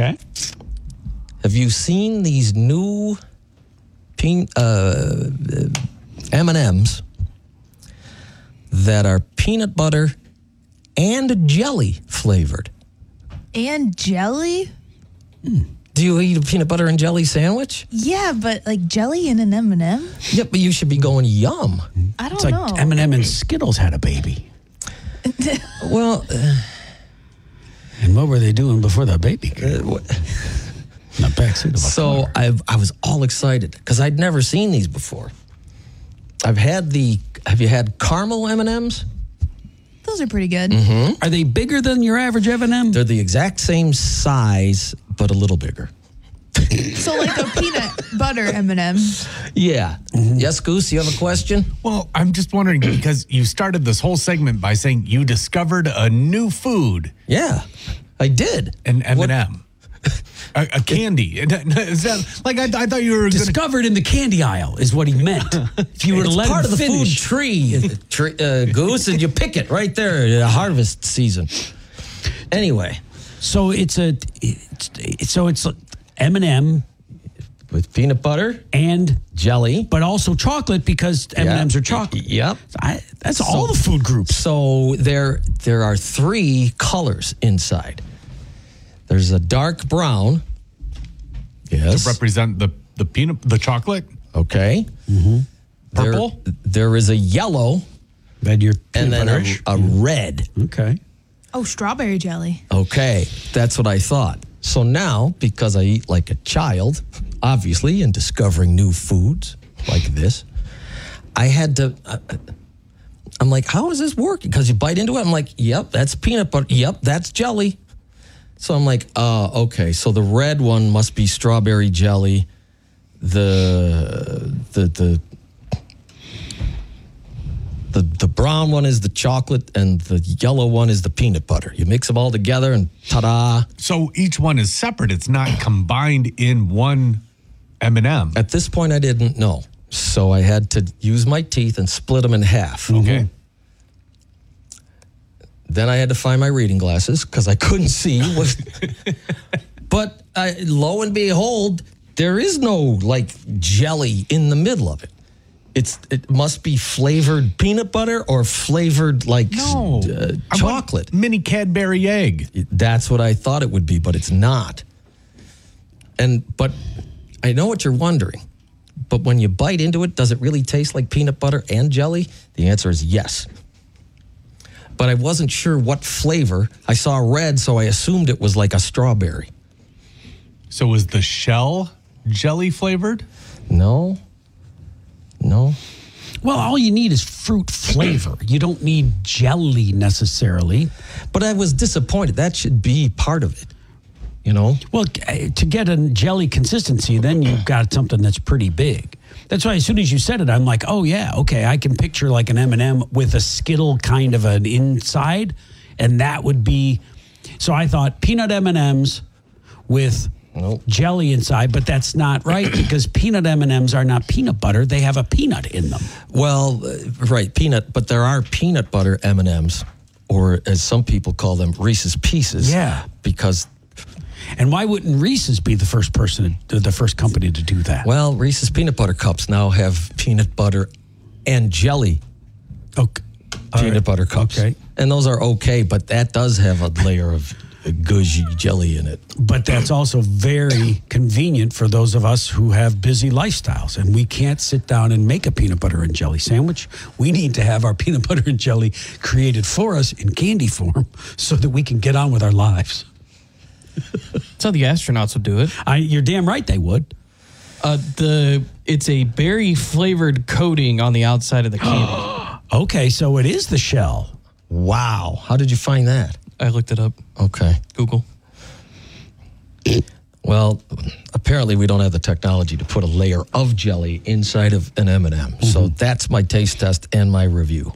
Okay. Have you seen these new M&Ms that are peanut butter and jelly flavored? And jelly? Do you eat a peanut butter and jelly sandwich? Yeah, but like jelly in an M&M? Yeah, but you should be going yum. I don't It's like know. M&M and Skittles had a baby. Well, And what were they doing before the baby came? In the backseat of a so car. I was all excited because I'd never seen these before. Have you had caramel M&Ms? Those are pretty good. Are they bigger than your average M&M? They're the exact same size, but a little bigger. So like a peanut butter M&M. Yeah. Yes, Goose, you have a question? Well, I'm just wondering because you started this whole segment by saying you discovered a new food, Yeah, I did. an What- M&M, a candy. Is that like I thought you were going to? Discovered in the candy aisle is what he meant. If you were to It's let part him of the finish. food tree, Goose, and you pick it right there at harvest season. Anyway, So it's M&M with peanut butter, and jelly. but also chocolate because M&Ms are chocolate. Yep. That's all the food groups. So there are 3 colors inside. There's a dark brown. Yes. To represent the chocolate. Okay. Purple? There is a yellow Then your and then a red. Okay. Oh, strawberry jelly. Okay, that's what I thought. So now, because I eat like a child, obviously, and discovering new foods like this, I had to. I'm like, how is this working? Because you bite into it, I'm like, yep, that's peanut butter. Yep, that's jelly. So I'm like, okay. So the red one must be strawberry jelly. The brown one is the chocolate, and the yellow one is the peanut butter. You mix them all together, and ta-da! So each one is separate. It's not combined in one M&M. At this point, I didn't know, so I had to use my teeth and split them in half. Okay. Then I had to find my reading glasses because I couldn't see. But lo and behold, there is no like jelly in the middle of it. It must be flavored peanut butter or flavored like No. I want chocolate. mini Cadbury egg. That's what I thought it would be, but it's not. But I know what you're wondering. But when you bite into it, does it really taste like peanut butter and jelly? The answer is yes. But I wasn't sure what flavor. I saw red, so I assumed it was like a strawberry. So is the shell jelly flavored? No. Well, all you need is fruit flavor. You don't need jelly necessarily. But I was disappointed. That should be part of it, you know? Well, to get a jelly consistency, then you've got something that's pretty big. That's why as soon as you said it, I'm like, oh, yeah, okay, I can picture like an M&M with a Skittle kind of an inside, and that would be... So I thought peanut M&Ms with jelly inside, but that's not right because peanut M&Ms are not peanut butter. They have a peanut in them. Well, right, peanut, but there are peanut butter M&Ms, or as some people call them, Reese's Pieces. Yeah. Because... And why wouldn't Reese's be the first company to do that? Well, Reese's Peanut Butter Cups now have peanut butter and jelly peanut butter cups. Okay. And those are okay, but that does have a layer of gougy jelly in it. But that's also very convenient for those of us who have busy lifestyles and we can't sit down and make a peanut butter and jelly sandwich. We need to have our peanut butter and jelly created for us in candy form so that we can get on with our lives. That's how the astronauts would do it. You're damn right they would. It's a berry flavored coating on the outside of the candy. Okay, so it is the shell. Wow. How did you find that? I looked it up. Okay. Google. Well, apparently we don't have the technology to put a layer of jelly inside of an M&M. Mm-hmm. So that's my taste test and my review.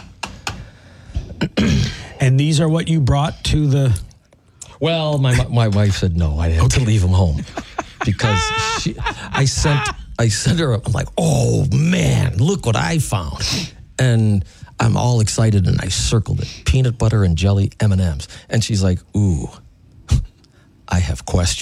And these are what you brought to the... Well, my wife said no. I had to leave them home because I sent her. I'm like, oh man, look what I found, and I'm all excited and I circled it: peanut butter and jelly M&Ms, and she's like, ooh, I have questions.